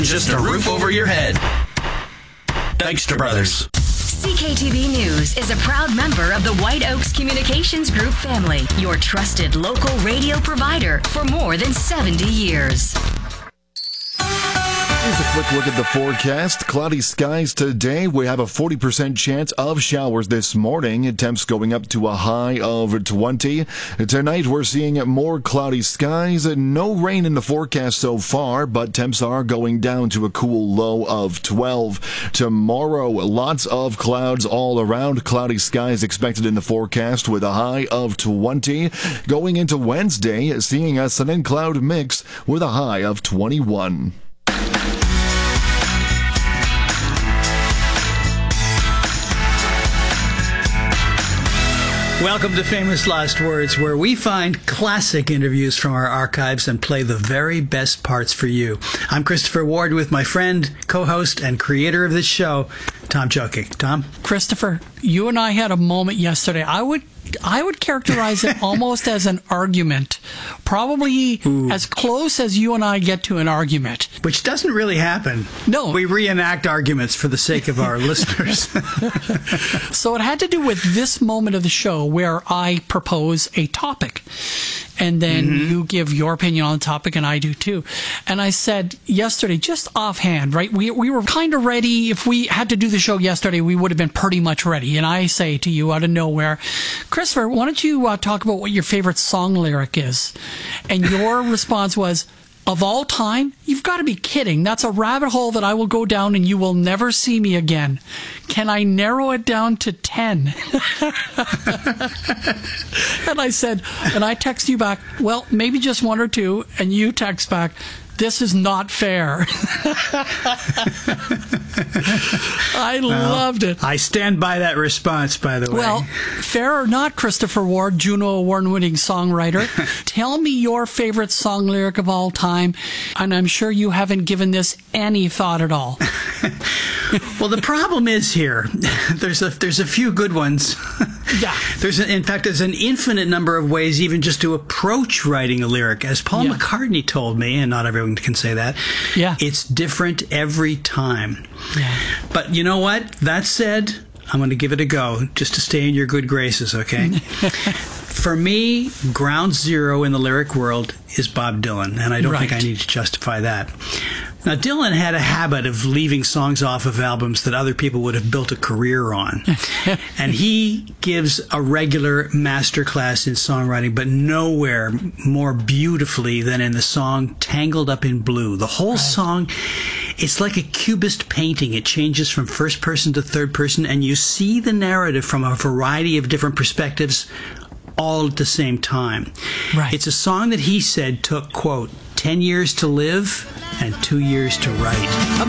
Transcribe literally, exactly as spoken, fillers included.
Just a roof over your head. Dykstra Brothers. C K T V News is a proud member of the White Oaks Communications Group family, your trusted local radio provider for more than seventy years. Here's a quick look at the forecast. Cloudy skies today. We have a forty percent chance of showers this morning. Temps going up to a high of twenty. Tonight we're seeing more cloudy skies. No rain in the forecast so far, but temps are going down to a cool low of twelve. Tomorrow, lots of clouds all around. Cloudy skies expected in the forecast with a high of twenty. Going into Wednesday, seeing a sun and cloud mix with a high of twenty-one. Welcome to Famous Last Words, where we find classic interviews from our archives and play the very best parts for you. I'm Christopher Ward with my friend, co-host, and creator of this show, Tom Jokic. Tom? Christopher, you and I had a moment yesterday. I would I would characterize it almost as an argument. Probably Ooh. as close as you and I get to an argument. Which doesn't really happen. No. We reenact arguments for the sake of our listeners. So it had to do with this moment of the show where I propose a topic. And then mm-hmm. you give your opinion on the topic, and I do too. And I said yesterday, just offhand, right, we we were kind of ready. If we had to do the show yesterday, we would have been pretty much ready. And I say to you out of nowhere, Christopher, why don't you uh, talk about what your favorite song lyric is? And your response was, of all time? You've got to be kidding. That's a rabbit hole that I will go down and you will never see me again. Can I narrow it down to ten? And I said, and I text you back, well, maybe just one or two. And you text back, this is not fair. I well, loved it. I stand by that response, by the way. Well, fair or not, Christopher Ward, Juno Award-winning songwriter, tell me your favorite song lyric of all time, and I'm sure you haven't given this any thought at all. Well, the problem is here, there's a there's a few good ones. Yeah. There's a, in fact, there's an infinite number of ways even just to approach writing a lyric. As Paul yeah. McCartney told me, and not everyone can say that, yeah. it's different every time. Yeah. But you know what? That said, I'm going to give it a go just to stay in your good graces, okay? For me, ground zero in the lyric world is Bob Dylan, and I don't right. think I need to justify that. Now, Dylan had a habit of leaving songs off of albums that other people would have built a career on. And he gives a regular masterclass in songwriting, but nowhere more beautifully than in the song Tangled Up in Blue. The whole right. song, it's like a cubist painting. It changes from first person to third person, and you see the narrative from a variety of different perspectives all at the same time. Right. It's a song that he said took, quote, ten years to live and two years to write.